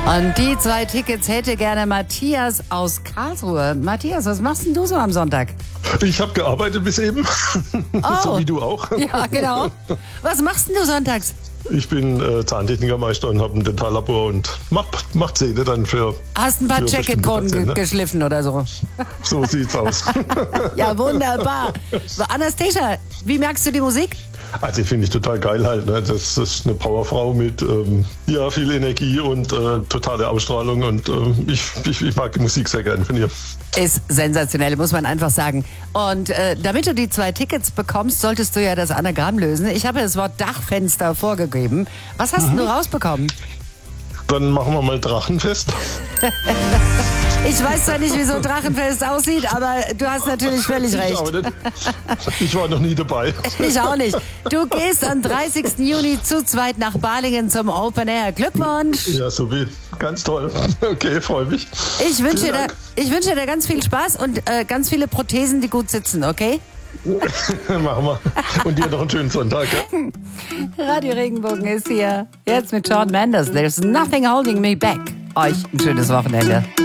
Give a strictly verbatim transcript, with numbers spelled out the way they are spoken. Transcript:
Und die zwei Tickets hätte gerne Matthias aus Karlsruhe. Matthias, was machst denn du so am Sonntag? Ich habe gearbeitet bis eben, Oh. so wie du auch. Ja, genau. Was machst denn du sonntags? Ich bin äh, Zahntechnikermeister und habe ein Dentallabor und mach, mach Zähne dann für... Hast ein paar für Jacketkoden bestimmte ge geschliffen oder so? So sieht's aus. Ja, wunderbar. Anastasia, wie merkst du die Musik? Also die finde ich total geil halt. Ne? Das ist eine Powerfrau mit ähm, ja, viel Energie und äh, totale Ausstrahlung und äh, ich, ich, ich mag die Musik sehr gerne von ihr. Ist sensationell, muss man einfach sagen. Und äh, damit du die zwei Tickets bekommst, solltest du ja das Anagramm lösen. Ich habe das Wort Dachfenster vorgegeben. Was hast mhm. du rausbekommen? Dann machen wir mal Drachenfest. Ich weiß zwar nicht, wie so ein Drachenfest aussieht, aber du hast natürlich völlig recht. Ich, ich war noch nie dabei. Ich auch nicht. Du gehst am dreißigsten Juni zu zweit nach Balingen zum Open Air. Glückwunsch! Ja, so wie. Ganz toll. Okay, freue mich. Ich wünsche dir, ich wünsche dir ganz viel Spaß und äh, ganz viele Prothesen, die gut sitzen, okay? Machen wir. Und dir noch einen schönen Sonntag. Ja? Radio Regenbogen ist hier. Jetzt mit Shawn Mendes. There's nothing holding me back. Euch ein schönes Wochenende.